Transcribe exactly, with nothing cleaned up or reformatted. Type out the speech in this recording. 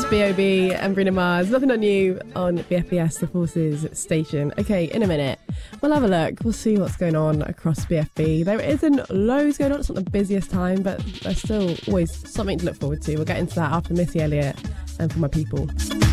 B O B and Bruno Mars. Nothing on You on B F B S, the Forces station. Okay, in a minute, we'll have a look. We'll see what's going on across B F B. There isn't loads going on. It's not the busiest time, but there's still always something to look forward to. We'll get into that after Missy Elliott and For My People.